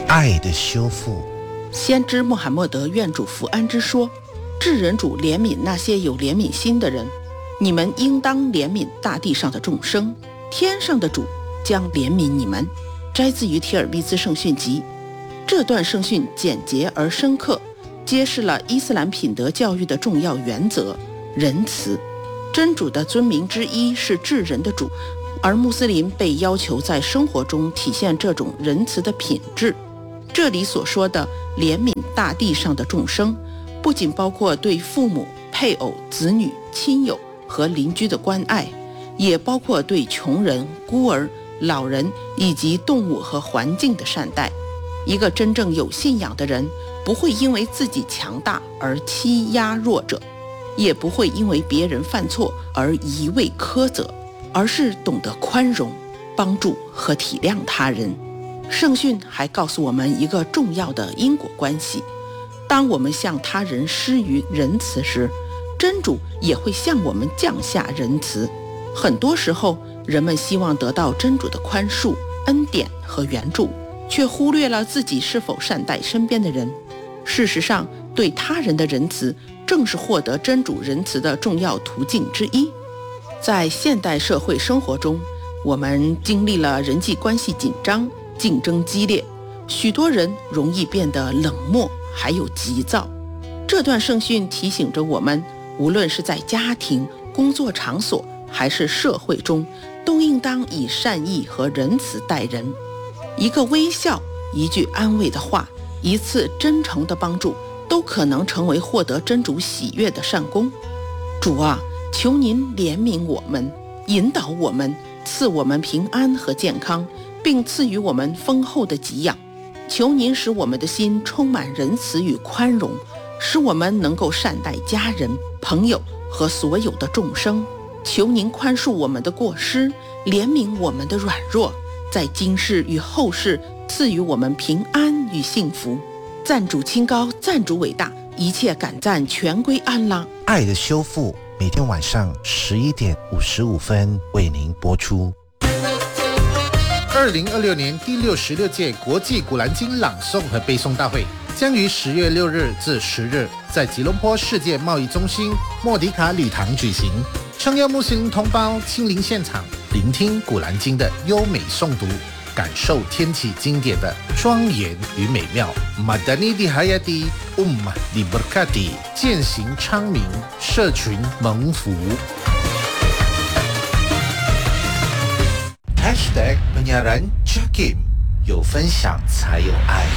爱的修复。 先知穆罕默德愿主福安之说，至人主怜悯那些有怜悯心的人，你们应当怜悯大地上的众生，天上的主将怜悯你们。摘自于提尔密兹圣训集。这段圣训简洁而深刻，揭示了伊斯兰品德教育的重要原则——仁慈。真主的尊名之一是至人的主，而穆斯林被要求在生活中体现这种仁慈的品质。这里所说的怜悯大地上的众生，不仅包括对父母、配偶、子女、亲友和邻居的关爱，也包括对穷人、孤儿、老人以及动物和环境的善待。一个真正有信仰的人，不会因为自己强大而欺压弱者，也不会因为别人犯错而一味苛责，而是懂得宽容、帮助和体谅他人。圣训还告诉我们一个重要的因果关系：当我们向他人施予仁慈时，真主也会向我们降下仁慈。很多时候，人们希望得到真主的宽恕、恩典和援助，却忽略了自己是否善待身边的人。事实上，对他人的仁慈正是获得真主仁慈的重要途径之一。在现代社会生活中，我们经历了人际关系紧张、竞争激烈，许多人容易变得冷漠，还有急躁。这段圣训提醒着我们，无论是在家庭、工作场所还是社会中，都应当以善意和仁慈待人。一个微笑，一句安慰的话，一次真诚的帮助，都可能成为获得真主喜悦的善功。主啊，求您怜悯我们，引导我们，赐我们平安和健康，并赐予我们丰厚的给养。求您使我们的心充满仁慈与宽容，使我们能够善待家人、朋友和所有的众生。求您宽恕我们的过失，怜悯我们的软弱，在今世与后世赐予我们平安与幸福。赞主清高，赞主伟大，一切感赞全归安拉。 爱的修复每天晚上11点55分为您播出。 2026年第66届国际古兰经朗诵和背诵大会将于10月6日至10日在吉隆坡世界贸易中心莫迪卡礼堂举行，诚邀穆斯林同胞亲临现场，聆听古兰经的优美诵读，感受天启经典的庄严与美妙。Madani di Hayati Ummah di Berkati， 践行昌明，社群蒙福。 #penyiaran Jakim， 有分享才有爱。